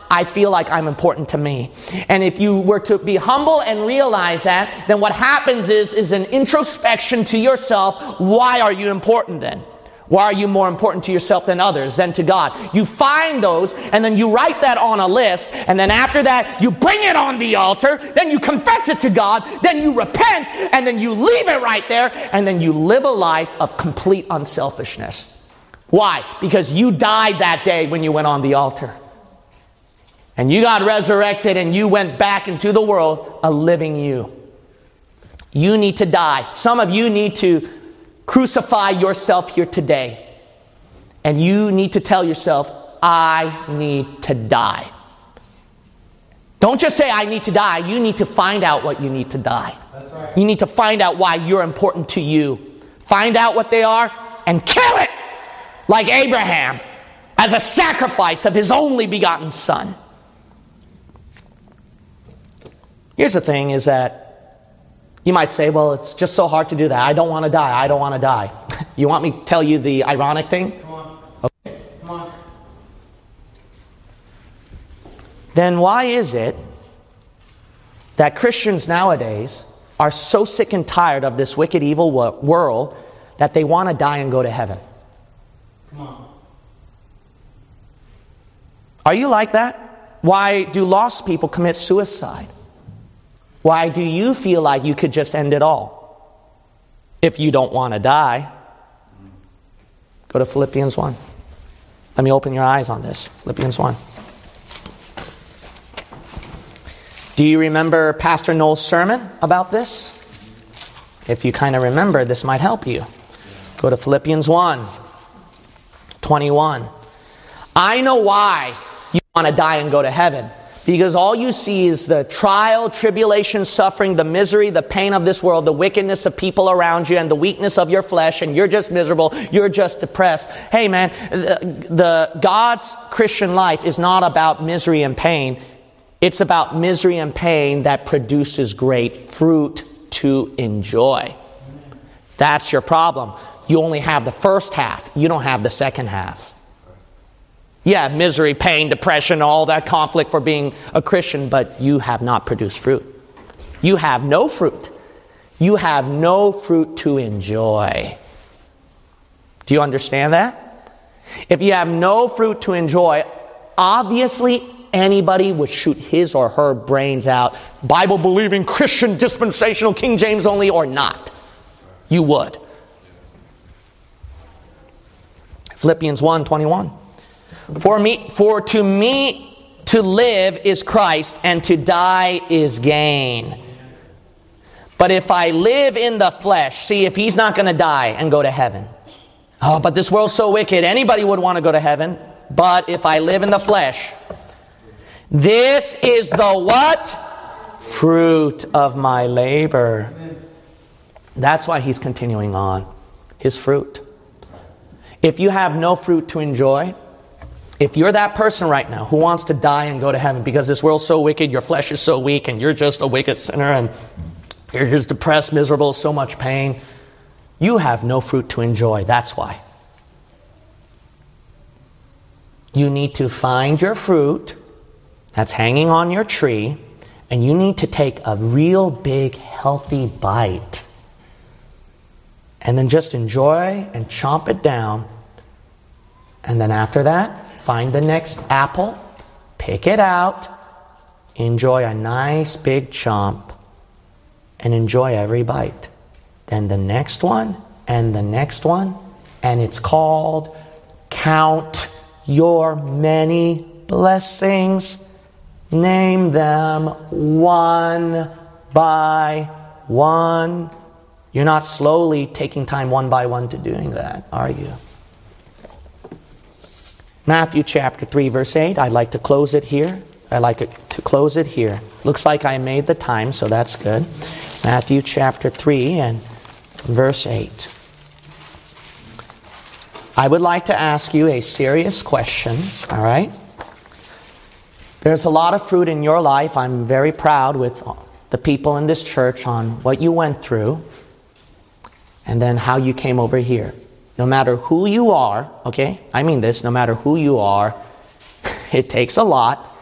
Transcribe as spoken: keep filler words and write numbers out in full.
I feel like I'm important to me. And if you were to be humble and realize that, then what happens is, is an introspection to yourself. Why are you important then? Why are you more important to yourself than others, than to God? You find those, and then you write that on a list, and then after that, you bring it on the altar, then you confess it to God, then you repent, and then you leave it right there, and then you live a life of complete unselfishness. Why? Because you died that day when you went on the altar. And you got resurrected, and you went back into the world a living you. You need to die. Some of you need to crucify yourself here today. And you need to tell yourself, I need to die. Don't just say, I need to die. You need to find out what you need to die. That's right. You need to find out why you're important to you. Find out what they are and kill it, like Abraham, as a sacrifice of his only begotten son. Here's the thing is that you might say, well, it's just so hard to do that. I don't want to die. I don't want to die. You want me to tell you the ironic thing? Come on. Okay. Come on. Then why is it that Christians nowadays are so sick and tired of this wicked, evil wo- world that they want to die and go to heaven? Come on. Are you like that? Why do lost people commit suicide? Why do you feel like you could just end it all? If you don't want to die, go to Philippians one. Let me open your eyes on this. Philippians one. Do you remember Pastor Noel's sermon about this? If you kind of remember, this might help you. Go to Philippians one, twenty-one. I know why you want to die and go to heaven. Because all you see is the trial, tribulation, suffering, the misery, the pain of this world, the wickedness of people around you, and the weakness of your flesh, and you're just miserable, you're just depressed. Hey man, the, the God's Christian life is not about misery and pain. It's about misery and pain that produces great fruit to enjoy. That's your problem. You only have the first half. You don't have the second half. Yeah, misery, pain, depression, all that conflict for being a Christian, but you have not produced fruit. You have no fruit. You have no fruit to enjoy. Do you understand that? If you have no fruit to enjoy, obviously anybody would shoot his or her brains out, Bible-believing, Christian, dispensational, King James only, or not. You would. Philippians one, twenty-one. For me, for to me to live is Christ, and to die is gain. But if I live in the flesh, see, if he's not going to die and go to heaven. Oh, but this world's so wicked. Anybody would want to go to heaven. But if I live in the flesh, this is the what? Fruit of my labor. That's why he's continuing on. His fruit. If you have no fruit to enjoy, if you're that person right now who wants to die and go to heaven because this world's so wicked, your flesh is so weak, and you're just a wicked sinner, and you're just depressed, miserable, so much pain, you have no fruit to enjoy. That's why. You need to find your fruit that's hanging on your tree, and you need to take a real big, healthy bite. And then just enjoy and chomp it down. And then after that, find the next apple, pick it out, enjoy a nice big chomp, and enjoy every bite. Then the next one, and the next one, and it's called Count Your Many Blessings. Name them one by one. You're not slowly taking time one by one to doing that, are you? Matthew chapter three, verse eight. I'd like to close it here. I'd like it to close it here. Looks like I made the time, so that's good. Matthew chapter three and verse eight. I would like to ask you a serious question, all right? There's a lot of fruit in your life. I'm very proud with the people in this church on what you went through and then how you came over here. No matter who you are, okay? I mean this, no matter who you are, it takes a lot.